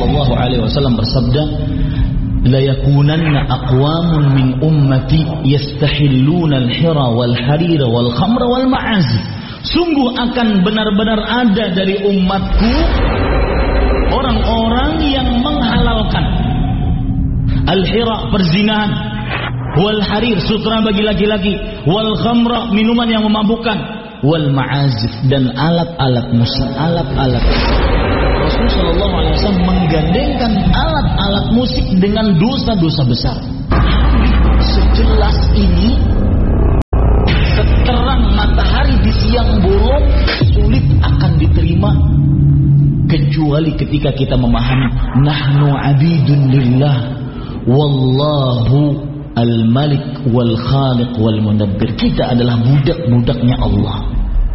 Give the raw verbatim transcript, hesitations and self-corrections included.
sallallahu alaihi wasallam bersabda, la yakunanna aqwamun min ummati yastahilluna al-hira wal harira wal khamra wal ma'azif. Sungguh akan benar-benar ada dari umatku orang-orang yang menghalalkan al-hira, perzinahan, wal harir, sutra bagi laki-laki, wal khamra, minuman yang memabukkan, wal ma'azif, dan alat-alat musik, alat-alat. Rasulullah shallallahu alaihi wasallam menggandengkan alat-alat musik dengan dosa-dosa besar. Sejelas ini, seterang matahari di siang bolong, sulit akan diterima kecuali ketika kita memahami nahnu abidun lillah wallahu al-malik wal khaliq wal mudabbir. Kita adalah budak-budaknya Allah.